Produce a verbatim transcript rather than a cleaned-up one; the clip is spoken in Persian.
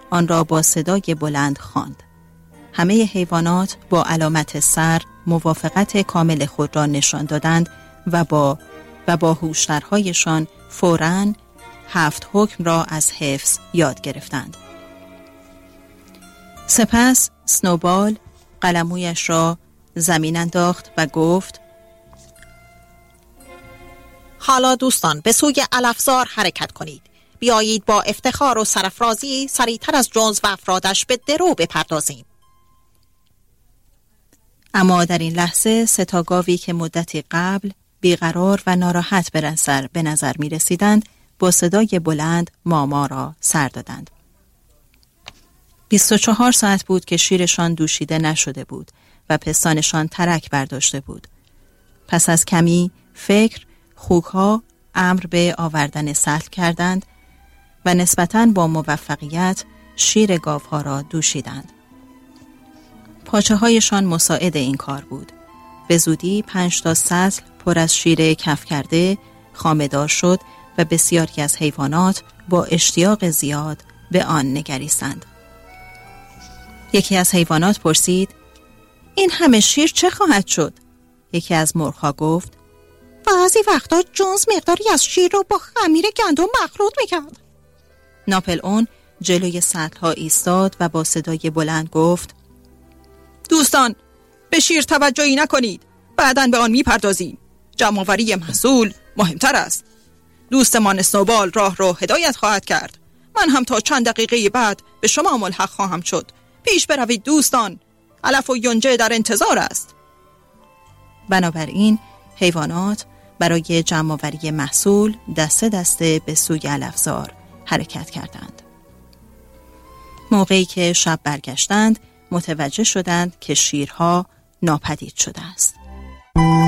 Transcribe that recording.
آن را با صدای بلند خواند. همه حیوانات با علامت سر موافقت کامل خود را نشان دادند و با و با هوشترهایشان فوراً هفت حکم را از حفظ یاد گرفتند. سپس سنوبال قلمویش را زمین انداخت و گفت: حالا دوستان به سوی علفزار حرکت کنید. بیایید با افتخار و سرافرازی سریعتر از جونز و افرادش به درو بپردازیم. اما در این لحظه سه تا گاوی که مدتی قبل بیقرار و ناراحت به نظر به نظر می رسیدند با صدای بلند ماما را سر دادند. بیست و چهار ساعت بود که شیرشان دوشیده نشده بود و پستانشان ترک برداشته بود. پس از کمی فکر خوکها امر به آوردن سطل کردند و نسبتاً با موفقیت شیر گاوها را دوشیدند. پاچه هایشان مساعد این کار بود. به زودی پنج تا سطل پر از شیر کف کرده خامه‌دار شد و بسیاری از حیوانات با اشتیاق زیاد به آن نگریستند. یکی از حیوانات پرسید: این همه شیر چه خواهد شد؟ یکی از مرغ‌ها گفت: بعضی وقتا جونز مقداری از شیر رو با خمیر گندم مخلوط میکرد. ناپل اون جلوی سطل‌ها ایستاد و با صدای بلند گفت: دوستان به شیر توجهی نکنید، بعداً به آن میپردازیم. جمع‌آوری محصول مهمتر است. دوستمان سنوبال راه رو هدایت خواهد کرد. من هم تا چند دقیقه بعد به شما ملحق خواهم شد. پیش بروید دوستان، علف و یونجه در انتظار است. بنابراین حیوانات برای جمع‌آوری محصول دسته دسته به سوی علفزار حرکت کردند. موقعی که شب برگشتند متوجه شدند که شیرها ناپدید شده است.